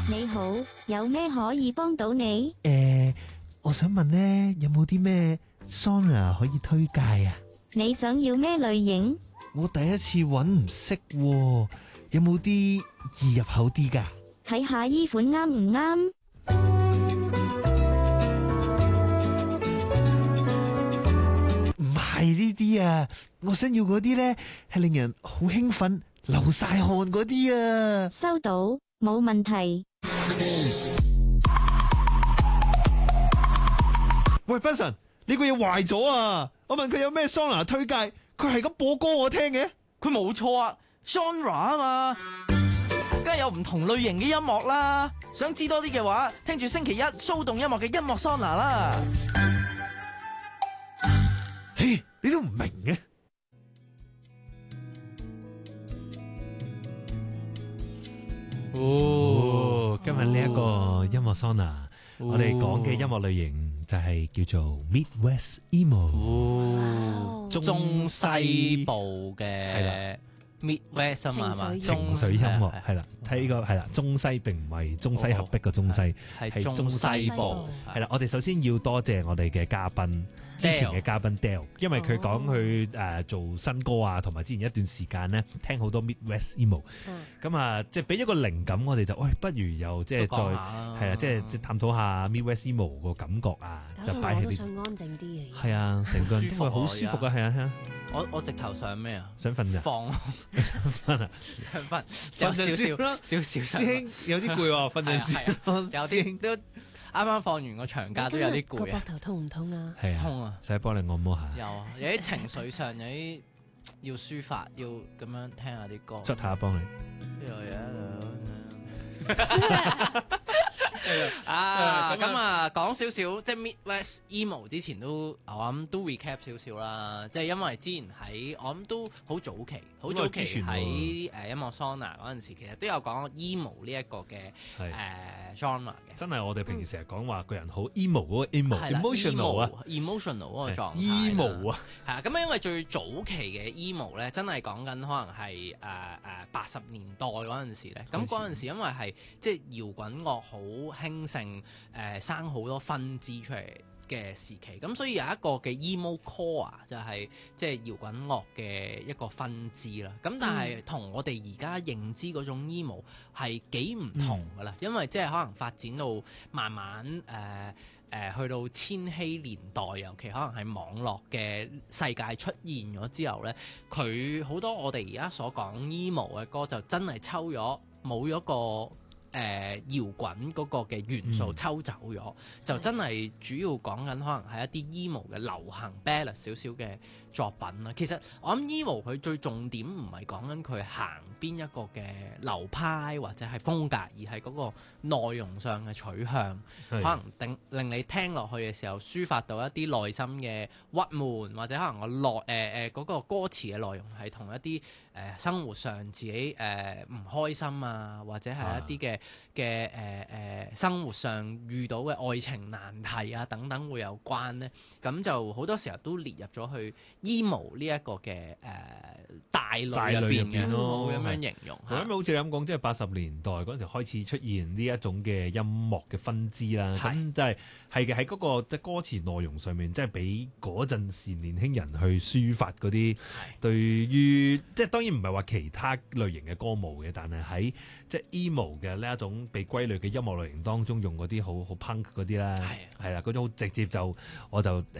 你好，有咩可以幫到你？ 我想問呢，有冇啲咩 sauna 可以推介啊？ 你想要咩類型？ 我第一次揾唔識喎，有冇啲易入口啲㗎？ 睇下依款啱唔啱？ 唔係呢啲啊，我想要嗰啲呢，係令人好興奮、流晒汗嗰啲啊！ 收到，冇問題。 喂，賓神，你個嘢壞咗啊！我問佢有咩桑拿推介，佢係咁播歌我聽嘅。 佢冇錯啊 ，genre 啊嘛，梗係有唔同類型嘅音樂啦。想知多啲嘅話，聽住星期一騷動音樂嘅音樂桑拿啦。 嘿，你都唔明嘅。今日呢一個音樂桑拿，我哋講嘅音樂類型就係叫做 Midwest Emo， 中西部嘅 Midwest 啊嘛，係嘛？ 情緒音樂係啦，睇呢個係啦，中西並唔係中西合璧嘅中西， 係中西部係啦。我哋首先要多謝我哋嘅嘉賓。之前嘅嘉賓 Dale， 因為佢講佢做新歌啊，同埋之前一段時間咧聽好多 Midwest Emo，咁啊即係俾一個靈感，我哋就不如又即係再係啊，即係探討下 Midwest Emo 個感覺啊，就擺喺呢。 我都想安靜啲嘅。 係啊，成個人都會好舒服啊，係啊， 我直頭想咩啊？ 想瞓咋？ 放想瞓啊？ 想瞓，有少少。 師兄有啲攰喎，瞓陣先。 有啲都啱啱放完個長假，都有啲攰啊。 個膊頭痛唔痛啊？ 係啊， 痛啊！ 使幫你按摩下。 有啲情緒上有啲要抒發，要咁樣聽下啲歌。 捽下幫你。 咁啊，講少少即係 Midwest Emo 之前都我諗都 recap 少少啦，即係因為之前喺我諗都好早期喺音樂桑拿嗰陣時，其實都有講 emo 呢一個嘅genre 嘅。 真係我哋平時成日講話個人好 emo 嗰個 emo，emotional 啊 ，emotional 嗰個狀態 emo 啊， 係啊，咁因為最早期嘅 emo 咧，真係講緊可能係80年代嗰陣時咧，咁嗰陣時因為係即係搖滾樂好興盛，生好多分支出嚟嘅時期，咁所以有一個嘅 emo core 啊，就係即係搖滾樂嘅一個分支啦。咁但係同我哋而家認知嗰種 emo 係幾唔同噶啦，因為即係可能發展到慢慢去到千禧年代，尤其可能係網絡嘅世界出現咗之後咧，佢好多我哋而家所講 emo 嘅歌就真係抽咗冇咗個搖滾嗰個嘅元素抽走咗，就真係主要講緊可能係一啲 emo 嘅流行 ballad 少少嘅作品啦。其實我諗 emo 佢最重點唔係講緊佢行邊一個嘅流派或者係風格，而係嗰個內容上嘅取向，可能令你聽落去嘅時候抒發到一啲內心嘅鬱悶，或者可能嗰個歌詞嘅內容係同一啲生活上自己唔開心啊，或者係一啲嘅生活上遇到嘅愛情難題啊等等會有關咧，咁就好多時候都列入咗去 emo 呢一個嘅大類入邊嘅咯，咁樣形容。 咁好似你咁講，即係80年代嗰陣時開始出現呢一種嘅音樂嘅分支啦。咁即係嘅喺嗰個即係歌詞內容上面，即係俾嗰陣時年輕人去抒發嗰啲對於即係當然唔係話其他類型嘅歌舞嘅，但係喺即係 emo 嘅呢一種被歸類嘅音樂類型當中，用嗰啲好 punk 嗰啲啦，係啦，嗰種好直接就我就。